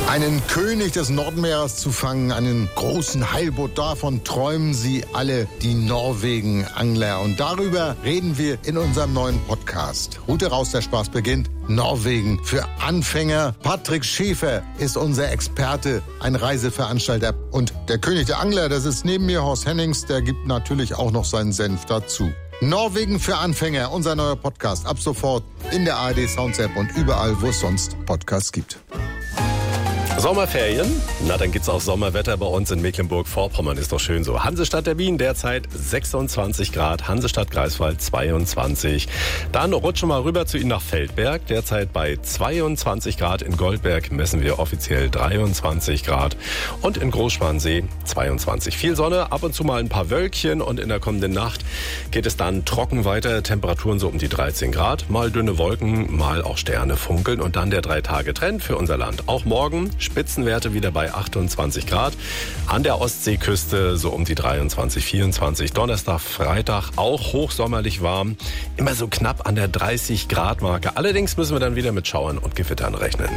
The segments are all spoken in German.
Einen König des Nordmeeres zu fangen, einen großen Heilbutt, davon träumen sie alle, die Norwegen-Angler. Und darüber reden wir in unserem neuen Podcast. Route raus, der Spaß beginnt. Norwegen für Anfänger. Patrick Schäfer ist unser Experte, ein Reiseveranstalter. Und der König der Angler, das ist neben mir Horst Hennings, der gibt natürlich auch noch seinen Senf dazu. Norwegen für Anfänger, unser neuer Podcast. Ab sofort in der ARD Sounds App und überall, wo es sonst Podcasts gibt. Sommerferien? Na, dann gibt's auch Sommerwetter bei uns in Mecklenburg-Vorpommern. Ist doch schön so. Hansestadt der Wien derzeit 26 Grad, Hansestadt Greifswald 22. Dann rutschen wir rüber zu Ihnen nach Feldberg. Derzeit bei 22 Grad. In Goldberg messen wir offiziell 23 Grad. Und in Großschwansee 22. Viel Sonne, ab und zu mal ein paar Wölkchen. Und in der kommenden Nacht geht es dann trocken weiter. Temperaturen so um die 13 Grad. Mal dünne Wolken, mal auch Sterne funkeln. Und dann der 3-Tage-Trend für unser Land. Auch morgen Spitzenwerte wieder bei 28 Grad. An der Ostseeküste so um die 23, 24. Donnerstag, Freitag auch hochsommerlich warm. Immer so knapp an der 30-Grad-Marke. Allerdings müssen wir dann wieder mit Schauern und Gewittern rechnen.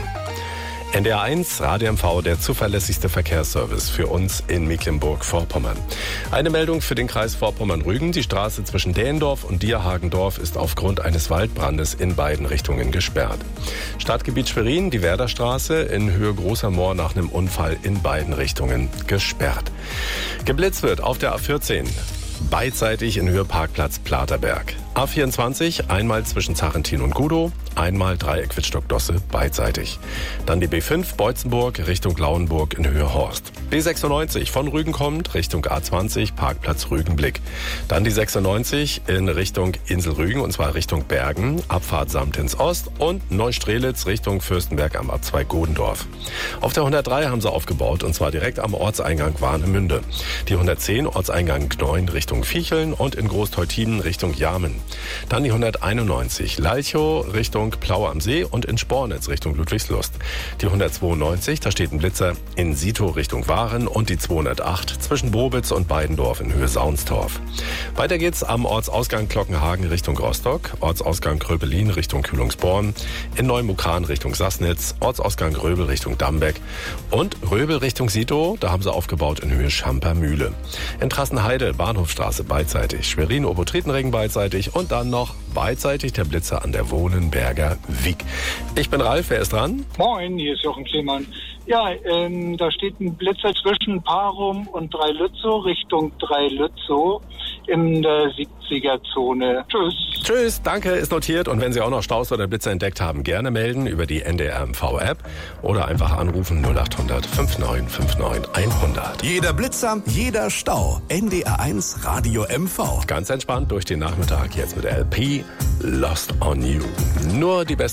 NDR 1, Radio MV, der zuverlässigste Verkehrsservice für uns in Mecklenburg-Vorpommern. Eine Meldung für den Kreis Vorpommern-Rügen. Die Straße zwischen Dähendorf und Dierhagendorf ist aufgrund eines Waldbrandes in beiden Richtungen gesperrt. Stadtgebiet Schwerin, die Werderstraße in Höhe Großer Moor nach einem Unfall in beiden Richtungen gesperrt. Geblitzt wird auf der A14. Beidseitig in Höhe Parkplatz Platerberg. A24 einmal zwischen Zachentin und Gudow, einmal Dreieck Wittstock-Dosse beidseitig. Dann die B5 Beutzenburg Richtung Lauenburg in Höhe Horst. B96 von Rügen kommt Richtung A20 Parkplatz Rügenblick. Dann die 96 in Richtung Insel Rügen und zwar Richtung Bergen, Abfahrt Samtins Ost und Neustrelitz Richtung Fürstenberg am Abzweig Godendorf. Auf der 103 haben sie aufgebaut und zwar direkt am Ortseingang Warnemünde. Die 110 Ortseingang Gneun Richtung Viecheln und in Großteutinen Richtung Jarmen. Dann die 191 Lalchow Richtung Plaue am See und in Spornitz Richtung Ludwigslust. Die 192, da steht ein Blitzer in Sito Richtung Waren und die 208 zwischen Bobitz und Beidendorf in Höhe Saunstorf. Weiter geht's am Ortsausgang Glockenhagen Richtung Rostock, Ortsausgang Gröbelin Richtung Kühlungsborn, in Neumukran Richtung Sassnitz, Ortsausgang Röbel Richtung Dambeck und Röbel Richtung Sito, da haben sie aufgebaut in Höhe Schampermühle. In Trassenheide Bahnhofstraße beidseitig, Schwerin Obertrietenregen beidseitig und dann noch beidseitig der Blitzer an der Wohnenberger Wieg. Ich bin Ralf, wer ist dran? Moin, hier ist Jochen Klemann. Ja, da steht ein Blitzer zwischen Parum und Dreilützow Richtung Dreilützow in der 70er-Zone. Tschüss. Tschüss, danke, ist notiert. Und wenn Sie auch noch Staus oder Blitzer entdeckt haben, gerne melden über die NDR MV-App oder einfach anrufen 0800 5959 100. Jeder Blitzer, jeder Stau. NDR 1 Radio MV. Ganz entspannt durch den Nachmittag jetzt mit LP Lost on You. Nur die besten